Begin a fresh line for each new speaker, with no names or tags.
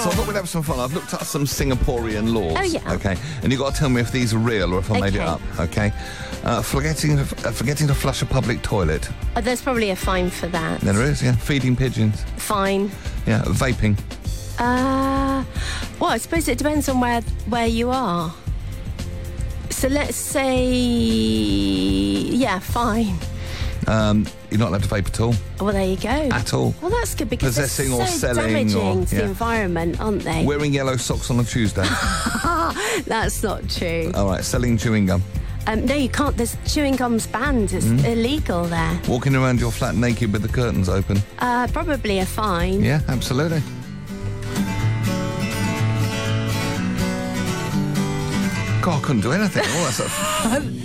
So I thought we'd have some fun. I've looked up some Singaporean laws.
Oh, yeah.
Okay. And you've got to tell me if these are real or if I made it
Okay.
up. Okay. Forgetting to flush a public toilet.
Oh, there's probably a fine for that.
There is, yeah. Feeding pigeons.
Fine.
Yeah. Vaping.
Well, I suppose it depends on where you are. So let's say, yeah, fine.
You're not allowed to vape at all.
Well, there you go.
At all.
Well, that's good because
Possessing
they're
or
so
selling
damaging
or-
to
yeah.
the environment, aren't they?
Wearing yellow socks on a Tuesday.
That's not true.
All right. Selling chewing gum.
No, you can't. There's chewing gum's banned. It's illegal there.
Walking around your flat naked with the curtains open.
Probably a fine.
Yeah, absolutely. God, I couldn't do anything. All that stuff.